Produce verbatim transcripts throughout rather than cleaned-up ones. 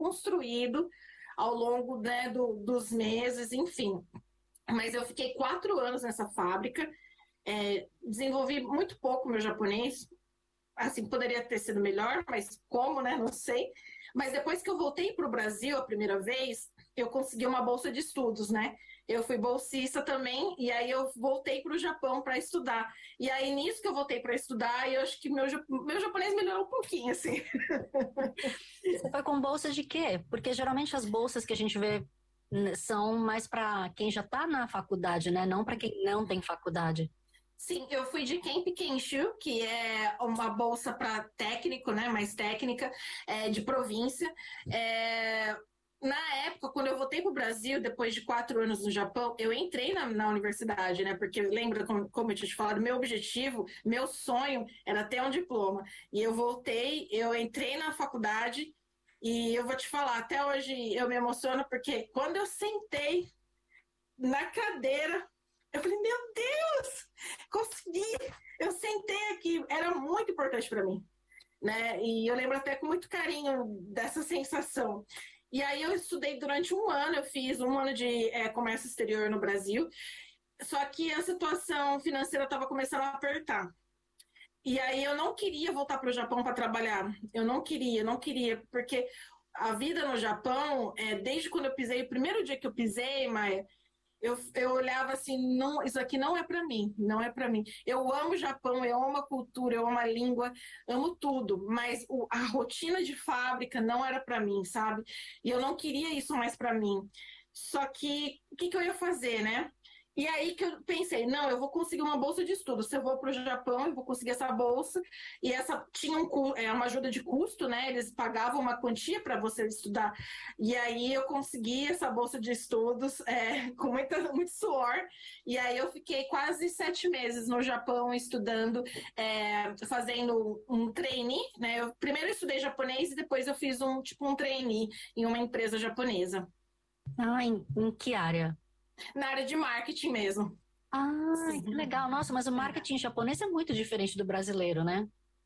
construído ao longo, né, do, dos meses, enfim. Mas eu fiquei quatro anos nessa fábrica, é, desenvolvi muito pouco meu japonês, assim, poderia ter sido melhor, mas como, né, não sei. Mas depois que eu voltei para o Brasil a primeira vez, eu consegui uma bolsa de estudos, né? Eu fui bolsista também, e aí eu voltei para o Japão para estudar. E aí, nisso que eu voltei para estudar, eu acho que meu, meu japonês melhorou um pouquinho, assim. Você foi com bolsa de quê? Porque geralmente as bolsas que a gente vê são mais para quem já está na faculdade, né? Não para quem não tem faculdade. Sim, eu fui de Kemp Kenshu, que é uma bolsa para técnico, né, mais técnica, é, de província. É, na época, quando eu voltei para o Brasil, depois de quatro anos no Japão, eu entrei na, na universidade, né, porque lembra, como, como eu tinha te falado, meu objetivo, meu sonho era ter um diploma. E eu voltei, eu entrei na faculdade e eu vou te falar, até hoje eu me emociono, porque quando eu sentei na cadeira, eu falei, meu Deus, consegui! Eu sentei aqui, era muito importante para mim, né? E eu lembro até com muito carinho dessa sensação. E aí eu estudei durante um ano, eu fiz um ano de é, comércio exterior no Brasil, só que a situação financeira estava começando a apertar. E aí eu não queria voltar para o Japão para trabalhar, eu não queria, não queria, porque a vida no Japão, é, desde quando eu pisei, o primeiro dia que eu pisei, Maia, Eu, eu olhava assim, não, isso aqui não é para mim, não é para mim. Eu amo o Japão, eu amo a cultura, eu amo a língua, amo tudo, mas o, a rotina de fábrica não era para mim, sabe? E eu não queria isso mais para mim. Só que o que, que eu ia fazer, né? E aí que eu pensei, não, eu vou conseguir uma bolsa de estudo. Se eu vou para o Japão, eu vou conseguir essa bolsa. E essa tinha um, é, uma ajuda de custo, né? Eles pagavam uma quantia para você estudar. E aí eu consegui essa bolsa de estudos é, com muita, muito suor. E aí eu fiquei quase sete meses no Japão estudando, é, fazendo um trainee, né? Eu primeiro estudei japonês e depois eu fiz um tipo um trainee em uma empresa japonesa. Ah, em, em que área? Na área de marketing mesmo. Ah, que legal. Nossa, mas o marketing japonês é muito diferente do brasileiro, né?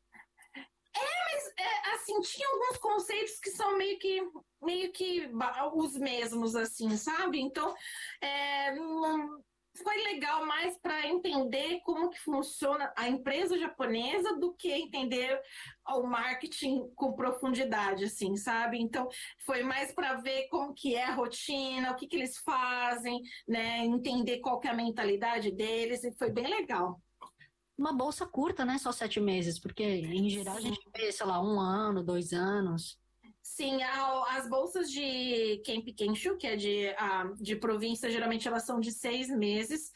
Mas, é, assim, tinha alguns conceitos que são meio que, meio que os mesmos, assim, sabe? Então, é, não, foi legal mais para entender como que funciona a empresa japonesa do que entender o marketing com profundidade, assim, sabe? Então, foi mais para ver como que é a rotina, o que que eles fazem, né? Entender qual que é a mentalidade deles, e foi bem legal. Uma bolsa curta, né? Só sete meses, porque em geral a Sim. gente vê, sei lá, um ano, dois anos. Sim, a- as bolsas de Kemp Kenshu, que é de, a, de província, geralmente elas são de seis meses.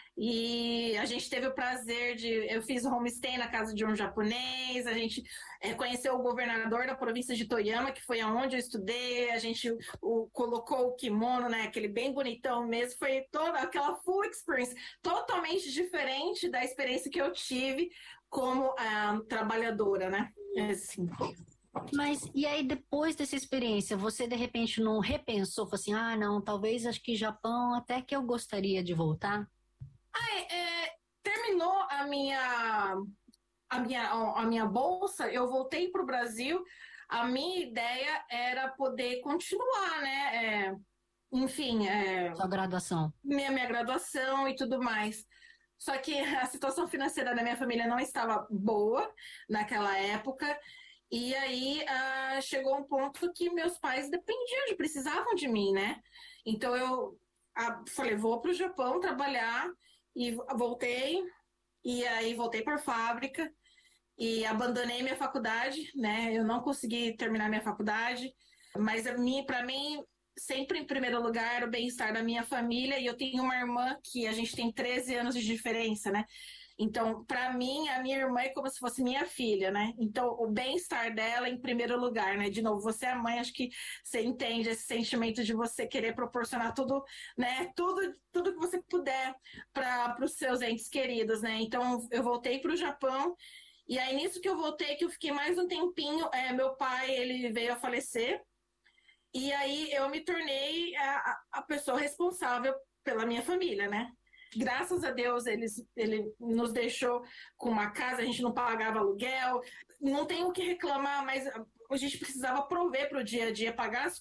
E a gente teve o prazer de. Eu fiz homestay na casa de um japonês, a gente é, conheceu o governador da província de Toyama, que foi aonde eu estudei, a gente o, colocou o kimono, né, aquele bem bonitão mesmo, foi toda aquela full experience, totalmente diferente da experiência que eu tive como ah, trabalhadora, né? É, assim. Mas e aí, depois dessa experiência, você de repente não repensou, falou assim, ah, não, talvez acho que Japão até que eu gostaria de voltar? É, terminou a minha, a minha, a minha bolsa, eu voltei para o Brasil. A minha ideia era poder continuar, né? É, enfim, é, Sua graduação. minha, minha graduação e tudo mais. Só que a situação financeira da minha família não estava boa naquela época. E aí ah, chegou um ponto que meus pais dependiam, de, precisavam de mim, né? Então eu ah, falei, vou para o Japão trabalhar e voltei. E aí voltei por fábrica e abandonei minha faculdade, né? Eu não consegui terminar minha faculdade, mas para mim sempre em primeiro lugar o bem-estar da minha família, e eu tenho uma irmã que a gente tem treze anos de diferença, né? Então, para mim, a minha irmã é como se fosse minha filha, né? Então, o bem-estar dela em primeiro lugar, né? De novo, você é mãe, acho que você entende esse sentimento de você querer proporcionar tudo, né? Tudo, tudo que você puder para os seus entes queridos, né? Então, eu voltei para o Japão. E aí, nisso que eu voltei, que eu fiquei mais um tempinho, é, meu pai, ele veio a falecer. E aí, eu me tornei a, a pessoa responsável pela minha família, né? Graças a Deus, eles, ele nos deixou com uma casa, a gente não pagava aluguel, não tem o que reclamar, mas a gente precisava prover para o dia a dia, pagar as